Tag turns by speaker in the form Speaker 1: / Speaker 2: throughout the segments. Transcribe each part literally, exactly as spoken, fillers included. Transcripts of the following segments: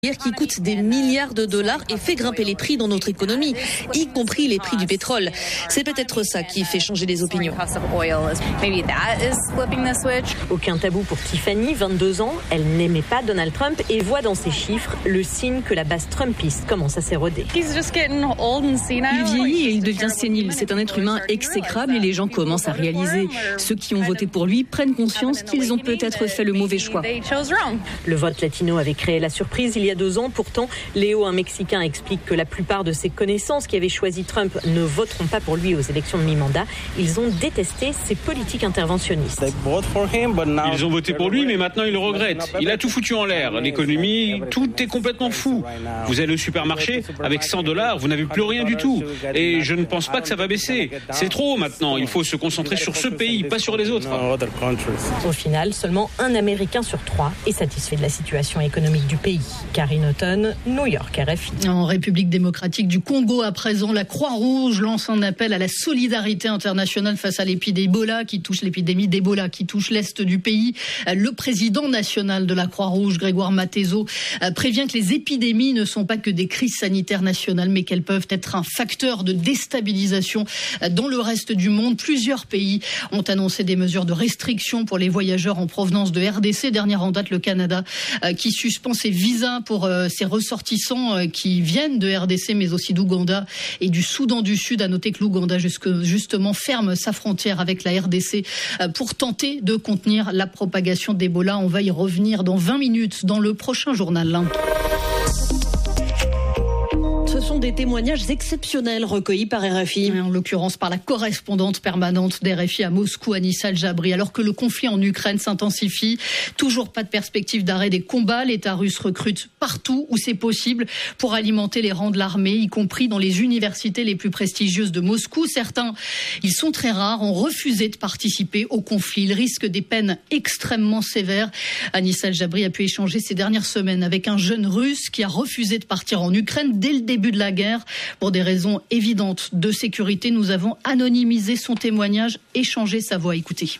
Speaker 1: qui coûte des milliards de dollars et fait grimper les prix dans notre économie, y compris les prix du pétrole. C'est peut-être ça qui fait changer les opinions.
Speaker 2: Aucun tabou pour Tiffany, vingt-deux ans. Elle n'aimait pas Donald Trump et voit dans ses chiffres le signe que la base trumpiste commence à s'éroder.
Speaker 3: Il vieillit et il devient sénile. C'est un être humain exécrable et les gens commencent à réaliser. Ceux qui ont voté pour lui prennent conscience qu'ils ont peut-être fait le mauvais choix.
Speaker 2: Le vote latino avait créé la surprise il y a deux ans. Pourtant, Léo, un Mexicain, explique que la plupart de ses connaissances qui avaient choisi Trump ne voteront pas pour lui aux élections de mi-mandat. Ils ont détesté ses politiques interventionnistes.
Speaker 4: Ils ont voté pour lui, mais maintenant ils le regrettent. Il a tout foutu en l'air. L'économie, tout est complètement fou. Vous allez au supermarché, avec cent dollars, vous n'avez plus rien du tout. Et je ne pense pas que ça va baisser. C'est trop maintenant. Il faut se concentrer sur ce pays, pas sur les autres.
Speaker 2: Au final, seulement un Américain sur trois est satisfait de la situation économique du pays. Karine Auton, New York, R F I.
Speaker 5: En République démocratique du Congo, à présent, la Croix-Rouge lance un appel à la solidarité internationale face à l'épidémie d'Ebola qui touche l'épidémie d'Ebola qui touche l'est du pays. Le président national de la Croix-Rouge, Grégoire Matezo, prévient que les épidémies ne sont pas que des crises sanitaires nationales, mais qu'elles peuvent être un facteur de déstabilisation dans le reste du monde. Plusieurs pays ont annoncé des mesures de restriction pour les voyageurs en provenance de R D C. Dernière en date, le Canada qui suspend ses visas pour ses ressortissants qui viennent de R D C, mais aussi d'Ouganda et du Soudan du Sud. À noter que l'Ouganda, justement, ferme sa frontière avec la R D C pour tenter de contenir la propagation d'Ebola. On va y revenir dans vingt minutes dans le prochain journal.
Speaker 1: Ce sont des témoignages exceptionnels recueillis par R F I.
Speaker 5: En l'occurrence par la correspondante permanente d'R F I à Moscou, Anissa El-Jabri. Alors que le conflit en Ukraine s'intensifie, toujours pas de perspective d'arrêt des combats. L'État russe recrute partout où c'est possible pour alimenter les rangs de l'armée, y compris dans les universités les plus prestigieuses de Moscou. Certains, ils sont très rares, ont refusé de participer au conflit. Ils risquent des peines extrêmement sévères. Anissa El-Jabri a pu échanger ces dernières semaines avec un jeune russe qui a refusé de partir en Ukraine dès le début de la guerre. Pour des raisons évidentes de sécurité, nous avons anonymisé son témoignage et changé sa voix. Écoutez.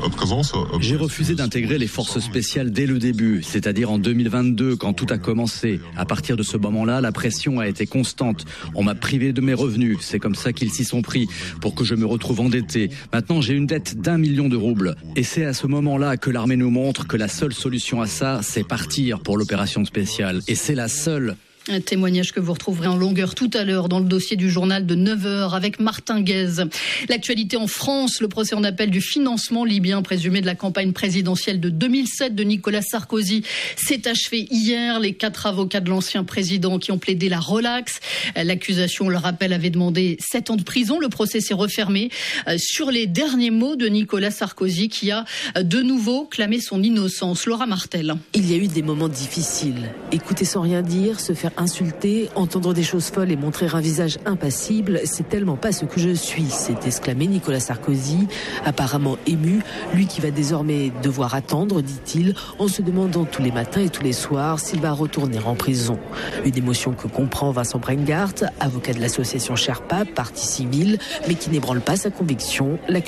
Speaker 6: J'ai refusé d'intégrer les forces spéciales dès le début, c'est-à-dire en deux mille vingt-deux, quand tout a commencé. À partir de ce moment-là, la pression a été constante. On m'a privé de mes revenus. C'est comme ça qu'ils s'y sont pris, pour que je me retrouve endetté. Maintenant, j'ai une dette d'un million de roubles. Et c'est à ce moment-là que l'armée nous montre que la seule solution à ça, c'est partir pour l'opération spéciale. Et c'est la seule.
Speaker 5: Un témoignage que vous retrouverez en longueur tout à l'heure dans le dossier du journal de neuf heures avec Martin Guez. L'actualité en France, le procès en appel du financement libyen présumé de la campagne présidentielle de deux mille sept de Nicolas Sarkozy s'est achevé hier. Les quatre avocats de l'ancien président qui ont plaidé la relaxe. L'accusation, on le rappelle, avait demandé sept ans de prison. Le procès s'est refermé sur les derniers mots de Nicolas Sarkozy qui a de nouveau clamé son innocence. Laura Martel.
Speaker 7: Il y a eu des moments difficiles. Écouter sans rien dire, se faire insulter, entendre des choses folles et montrer un visage impassible, c'est tellement pas ce que je suis, s'est exclamé Nicolas Sarkozy, apparemment ému, lui qui va désormais devoir attendre, dit-il, en se demandant tous les matins et tous les soirs s'il va retourner en prison. Une émotion que comprend Vincent Brengart, avocat de l'association Sherpa, partie civile, mais qui n'ébranle pas sa conviction. La...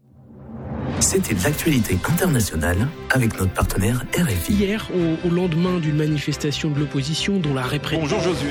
Speaker 8: C'était l'actualité internationale avec notre partenaire R F I.
Speaker 9: Hier, au, au lendemain d'une manifestation de l'opposition dont la répression...
Speaker 10: Bonjour Josué.